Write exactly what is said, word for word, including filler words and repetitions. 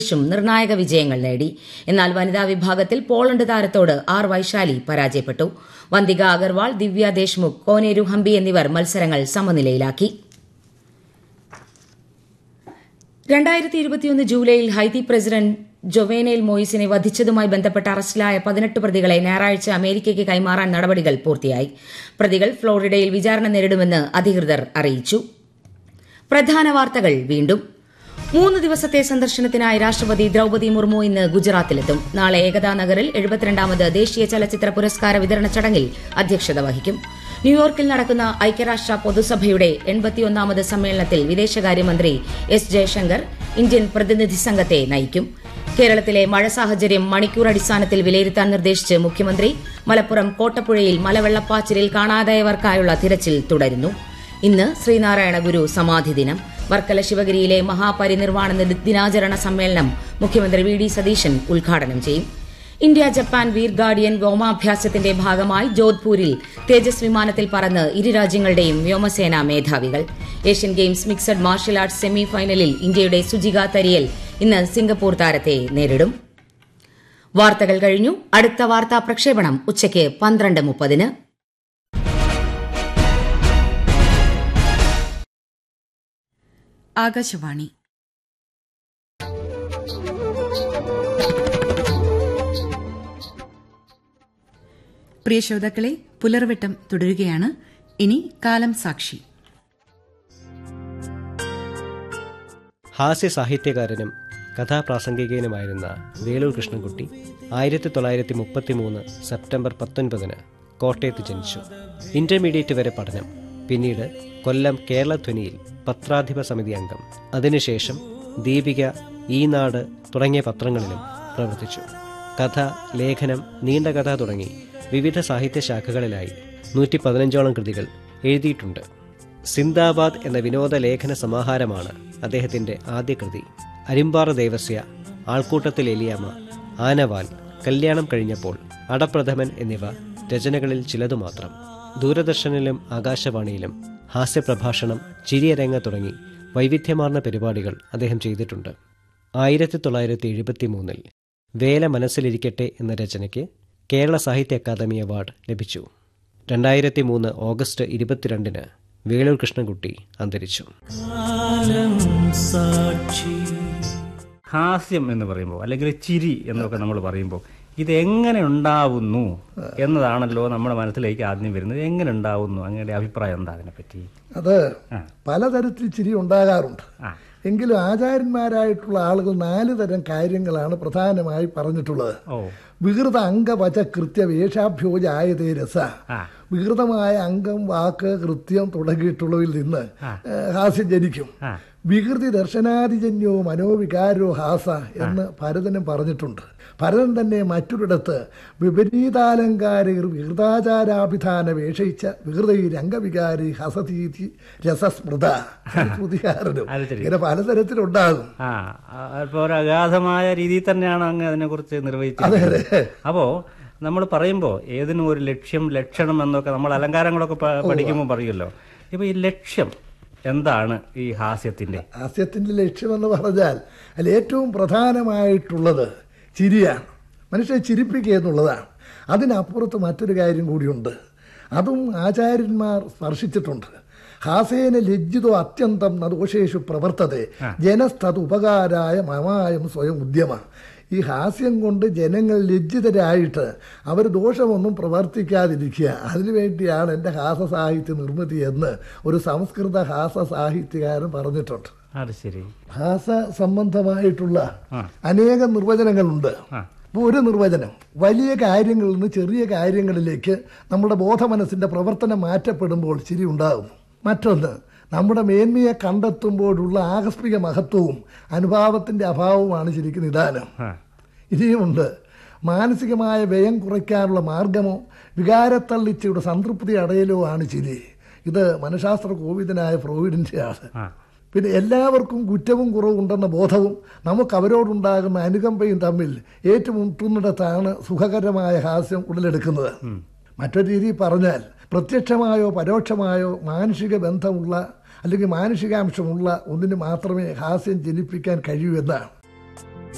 നിർണായക വിജയങ്ങൾ നേടി. എന്നാൽ വനിതാ വിഭാഗത്തിൽ പോളണ്ട് താരത്തോട് ആർ വൈശാലി പരാജയപ്പെട്ടു. വന്തിക അഗർവാൾ, ദിവ്യ ദേശ്മുഖ്, കോനേരു ഹംപി എന്നിവർ മത്സരങ്ങൾ സമനിലയിലാക്കി. രണ്ടായിരത്തി ഇരുപത്തിയൊന്ന് ജൂലൈയിൽ ഹൈതി പ്രസിഡന്റ് ജൊവേനേൽ മോയിസിനെ വധിച്ചതുമായി ബന്ധപ്പെട്ട് അറസ്റ്റിലായ പതിനെട്ട് പ്രതികളെ ഞായറാഴ്ച അമേരിക്കയ്ക്ക് കൈമാറാൻ നടപടികൾ പൂർത്തിയായി. പ്രതികൾ ഫ്ലോറിഡയിൽ വിചാരണ നേരിടുമെന്ന് അധികൃതർ അറിയിച്ചു. പ്രധാന വാർത്തകൾ വീണ്ടും. മൂന്ന് ദിവസത്തെ സന്ദർശനത്തിനായി രാഷ്ട്രപതി ദ്രൌപദി മുർമു ഇന്ന് ഗുജറാത്തിലെത്തും. നാളെ ഏകതാ നഗറിൽ എഴുപത്തിരണ്ടാമത് ദേശീയ ചലച്ചിത്ര പുരസ്കാര വിതരണ ചടങ്ങിൽ അധ്യക്ഷത വഹിക്കും. ന്യൂയോർക്കിൽ നടക്കുന്ന ഐക്യരാഷ്ട്ര പൊതുസഭയുടെ എൺപത്തിയൊന്നാമത് സമ്മേളനത്തിൽ വിദേശകാര്യമന്ത്രി എസ് ജയശങ്കർ ഇന്ത്യൻ പ്രതിനിധി സംഘത്തെ നയിക്കും. കേരളത്തിലെ മഴ സാഹചര്യം മണിക്കൂർ അടിസ്ഥാനത്തിൽ വിലയിരുത്താൻ നിർദ്ദേശിച്ച് മുഖ്യമന്ത്രി. മലപ്പുറം കോട്ടപ്പുഴയിൽ മലവെള്ളപ്പാച്ചിലിൽ കാണാതായവർക്കായുള്ള തിരച്ചിൽ തുടരുന്നു. ഇന്ന് ശ്രീനാരായണ ഗുരു സമാധി ദിനം. വർക്കല ശിവഗിരിയിലെ മഹാപരിനിർവാണ ദിനാചരണ സമ്മേളനം മുഖ്യമന്ത്രി വി ഡി സതീശൻ ഉദ്ഘാടനം ചെയ്യും. ഇന്ത്യ ജപ്പാൻ വീർ ഗാർഡിയൻ വ്യോമാഭ്യാസത്തിന്റെ ഭാഗമായി ജോധ്പൂരിൽ തേജസ് വിമാനത്തിൽ പറന്ന് ഇരു രാജ്യങ്ങളുടെയും വ്യോമസേനാ മേധാവികൾ. Asian games mixed martial arts semi ഫൈനലിൽ ഇന്ത്യയുടെ സുജിക തരിയൽ ഇന്ന് സിംഗപ്പൂർ താരത്തെ നേരിടും. വാർത്തകൾ കഴിഞ്ഞു. അടുത്ത വാർത്താ പ്രക്ഷേപണം ഉച്ചയ്ക്ക് പന്ത്രണ്ട് മുപ്പതിന്. ആകാശവാണി. പ്രിയ ശ്രോതാക്കളെ, പുലർവെട്ടം തുടരുകയാണ്. ഇനി കാലം സാക്ഷി. ഹാസ്യ സാഹിത്യകാരനും കഥാപ്രാസംഗികനുമായിരുന്ന വേളൂർ കൃഷ്ണൻകുട്ടി ആയിരത്തി തൊള്ളായിരത്തി മുപ്പത്തി മൂന്ന് സെപ്റ്റംബർ പത്തൊൻപതിന് കോട്ടയത്ത് ജനിച്ചു. ഇന്റർമീഡിയറ്റ് വരെ പഠനം. പിന്നീട് കൊല്ലം കേരളധ്വനിയിൽ പത്രാധിപ സമിതി അംഗം. അതിനുശേഷം ദീപിക, ഈനാട് തുടങ്ങിയ പത്രങ്ങളിലും പ്രവർത്തിച്ചു. കഥ, ലേഖനം, നീണ്ടകഥ തുടങ്ങി വിവിധ സാഹിത്യശാഖകളിലായി നൂറ്റി പതിനഞ്ചോളം കൃതികൾ എഴുതിയിട്ടുണ്ട്. സിന്ദാബാദ് എന്ന വിനോദ ലേഖന സമാഹാരമാണ് അദ്ദേഹത്തിന്റെ ആദ്യ കൃതി. അരിമ്പാറ ദേവസ്യ, ആൾക്കൂട്ടത്തിൽ എലിയാമ്മ, ആനവാൽ, കല്യാണം കഴിഞ്ഞപ്പോൾ, അടപ്രഥമൻ എന്നിവ രചനകളിൽ ചിലതു മാത്രം. ദൂരദർശനിലും ആകാശവാണിയിലും ഹാസ്യപ്രഭാഷണം, ചിരിയരങ്ങ തുടങ്ങി വൈവിധ്യമാർന്ന പരിപാടികൾ അദ്ദേഹം ചെയ്തിട്ടുണ്ട്. ആയിരത്തി തൊള്ളായിരത്തി എഴുപത്തി മൂന്നിൽ വേല മനസ്സിലിരിക്കട്ടെ എന്ന രചനയ്ക്ക് കേരള സാഹിത്യ അക്കാദമി അവാർഡ് ലഭിച്ചു. രണ്ടായിരത്തി മൂന്ന് ഓഗസ്റ്റ് ഇരുപത്തിരണ്ടിന് വേളൂർ കൃഷ്ണൻകുട്ടി അന്തരിച്ചു. ഹാസ്യം എന്ന് പറയുമ്പോൾ, അല്ലെങ്കിൽ ചിരി എന്നൊക്കെ നമ്മൾ പറയുമ്പോൾ, ഇതെങ്ങനെ ഉണ്ടാവുന്നു എന്നതാണല്ലോ നമ്മുടെ മനസ്സിലേക്ക് ആദ്യം വരുന്നത്. എങ്ങനെ ഉണ്ടാവുന്നു? അങ്ങയുടെ അഭിപ്രായം എന്താ അതിനെപ്പറ്റി? അത് പലതരത്തിൽ ചിരി ഉണ്ടാകാറുണ്ട്. എങ്കിലും ആചാര്യന്മാരായിട്ടുള്ള ആളുകൾ നാല് തരം കാര്യങ്ങളാണ് പ്രധാനമായി പറഞ്ഞിട്ടുള്ളത്. വികൃത അംഗവച കൃത്യ വേഷാഭ്യോജായതേ രസ. വികൃതമായ അംഗം, വാക്ക്, കൃത്യം തുടങ്ങിയിട്ടുള്ളതിൽ നിന്ന് ഹാസ്യം ജനിക്കും. വികൃതി ദർശനാദിജന്യോ മനോവികാരോ ഹാസ എന്ന് ഭരതനും പറഞ്ഞിട്ടുണ്ട്. ഭരതൻ തന്നെ മറ്റൊരിടത്ത് വിപരീതാലങ്കാരൈർ വികൃതാചാരാഭിധാന വേഷയിച്ച വികൃതൈർ അംഗവികാരി ഹസതീതി രസസ്മൃത ശ്രുതികാരനും ഇങ്ങനെ പലതരത്തിലുണ്ടാകും. അഗാധമായ രീതിയിൽ തന്നെയാണ് അങ്ങ് അതിനെ കുറിച്ച് നിർവഹിച്ചത്. അപ്പോ നമ്മൾ പറയുമ്പോൾ ഏതിനും ഒരു ലക്ഷ്യം, ലക്ഷണം എന്നൊക്കെ നമ്മൾ അലങ്കാരങ്ങളൊക്കെ പഠിക്കുമ്പോൾ പറയുമല്ലോ. ഇപ്പൊ ഈ ലക്ഷ്യം എന്താണ് ഈ ഹാസ്യത്തിന്റെ? ഹാസ്യത്തിന്റെ ലക്ഷ്യം എന്ന് പറഞ്ഞാൽ അതിൽ ഏറ്റവും പ്രധാനമായിട്ടുള്ളത് ചിരിയാണ്. മനുഷ്യനെ ചിരിപ്പിക്കുക എന്നുള്ളതാണ്. അതിനപ്പുറത്ത് മറ്റൊരു കാര്യം കൂടിയുണ്ട്. അതും ആചാര്യന്മാർ സ്പർശിച്ചിട്ടുണ്ട്. ഹാസേന ലജ്ജിതോ അത്യന്തം നദോഷേഷു പ്രവർത്തതേ ജനസ്തത് ഉപകാരായ മമായം സ്വയം ഉദ്യമ. ഈ ഹാസ്യം കൊണ്ട് ജനങ്ങൾ ലജ്ജിതരായിട്ട് അവർ ദോഷമൊന്നും പ്രവർത്തിക്കാതിരിക്കുക, അതിനുവേണ്ടിയാണ് എൻ്റെ ഹാസസാഹിത്യ നിർമ്മിതി എന്ന് ഒരു സംസ്കൃത ഹാസ സാഹിത്യകാരൻ പറഞ്ഞിട്ടുണ്ട്. അത് ശരി. ഹാസ സംബന്ധമായിട്ടുള്ള അനേകം നിർവചനങ്ങളുണ്ട്. ഇപ്പോൾ ഒരു നിർവചനം, വലിയ കാര്യങ്ങളിൽ നിന്ന് ചെറിയ കാര്യങ്ങളിലേക്ക് നമ്മുടെ ബോധമനസ്സിന്റെ പ്രവർത്തനം മാറ്റപ്പെടുമ്പോൾ ചിരി ഉണ്ടാകും. മറ്റൊന്ന്, നമ്മുടെ മേന്മയെ കണ്ടെത്തുമ്പോഴുള്ള ആകസ്മിക മഹത്വവും അനുഭാവത്തിന്റെ അഭാവവുമാണ് ചിരിക്ക് നിദാനം. ഇനിയുമുണ്ട്, മാനസികമായ വ്യയം കുറയ്ക്കാനുള്ള മാർഗമോ വികാരത്തള്ളിച്ചയുടെ സംതൃപ്തി അടയലോ ആണ് ചിരി. ഇത് മനഃശാസ്ത്ര കോവിദനായ ഫ്രോയിഡിൻ്റെയാണ്. പിന്നെ എല്ലാവർക്കും കുറ്റവും കുറവും ഉണ്ടെന്ന ബോധവും നമുക്ക് അവരോടുണ്ടാകുന്ന അനുകമ്പയും തമ്മിൽ ഏറ്റുമുട്ടുന്നിടത്താണ് സുഖകരമായ ഹാസ്യം ഉടലെടുക്കുന്നത്. മറ്റൊരു രീതിയിൽ പറഞ്ഞാൽ, പ്രത്യക്ഷമായോ പരോക്ഷമായോ മാനുഷിക ബന്ധമുള്ള അല്ലെങ്കിൽ മാനുഷികാംശമുള്ള ഒന്നിന് മാത്രമേ ഹാസ്യം ജനിപ്പിക്കാൻ കഴിയൂ എന്നാണ്.